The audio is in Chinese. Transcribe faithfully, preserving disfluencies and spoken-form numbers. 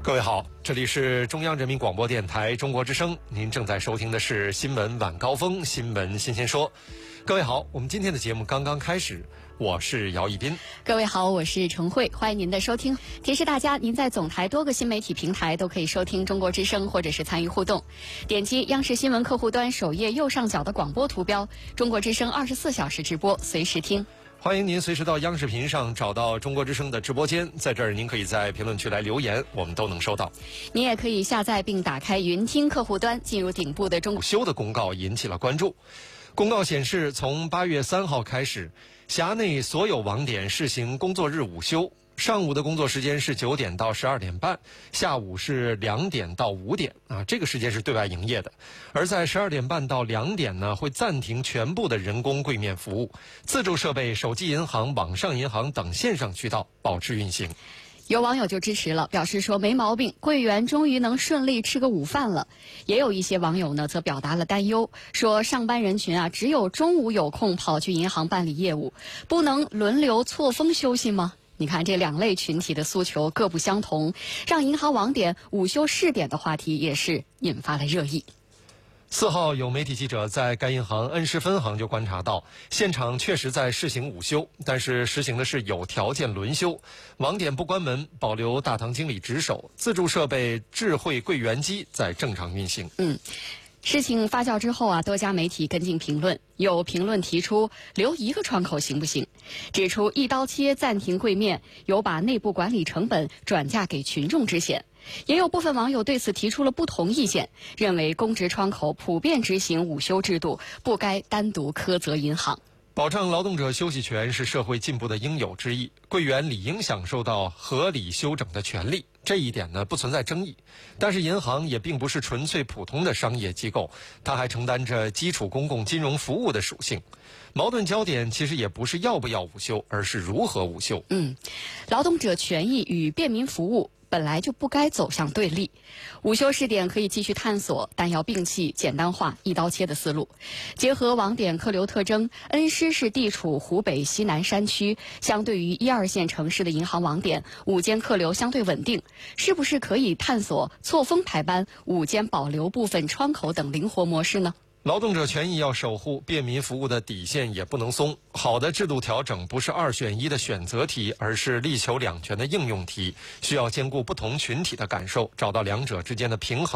各位好，这里是中央人民广播电台中国之声，您正在收听的是新闻晚高峰新闻新鲜说。各位好，我们今天的节目刚刚开始，我是姚一斌。 各位好，我是程慧，欢迎您的收听。提示大家，您在总台多个新媒体平台都可以收听中国之声，或者是参与互动。点击央视新闻客户端首页右上角的广播图标，中国之声二十四小时直播，随时听。 欢迎您随时到央视频上找到中国之声的直播间，在这儿您可以在评论区来留言，我们都能收到。 您也可以下载并打开云听客户端，进入顶部的中午休的公告引起了关注。公告显示，从八月三号开始，辖内所有网点试行工作日午休。上午的工作时间是九点到十二点半，下午是两点到五点啊，这个时间是对外营业的。而在十二点半到两点呢，会暂停全部的人工柜面服务，自助设备、手机银行、网上银行等线上渠道保持运行。 有网友就支持了，表示说没毛病，柜员终于能顺利吃个午饭了。也有一些网友呢，则表达了担忧，说上班人群啊，只有中午有空跑去银行办理业务，不能轮流错峰休息吗？你看这两类群体的诉求各不相同，让银行网点午休试点的话题也是引发了热议。 四号有媒体记者在该银行恩施分行就观察到，现场确实在试行午休，但是实行的是有条件轮休，网点不关门，保留大堂经理值守，自助设备、智慧柜员机在正常运行。 嗯。事情发酵之后啊，多家媒体跟进评论，有评论提出留一个窗口行不行，指出一刀切暂停柜面有把内部管理成本转嫁给群众之嫌。也有部分网友对此提出了不同意见，认为公职窗口普遍执行午休制度，不该单独苛责银行。 保障劳动者休息权是社会进步的应有之义，柜员理应享受到合理休整的权利，这一点呢不存在争议。但是银行也并不是纯粹普通的商业机构，它还承担着基础公共金融服务的属性。矛盾焦点其实也不是要不要午休，而是如何午休。 嗯，劳动者权益与便民服务本来就不该走向对立，午休试点可以继续探索，但要摒弃简单化、一刀切的思路。结合网点客流特征，恩施是地处湖北西南山区，相对于一二线城市的银行网点，午间客流相对稳定，是不是可以探索错峰排班、午间保留部分窗口等灵活模式呢？ 劳动者权益要守护，便民服务的底线也不能松。好的制度调整不是二选一的选择题，而是力求两全的应用题，需要兼顾不同群体的感受，找到两者之间的平衡。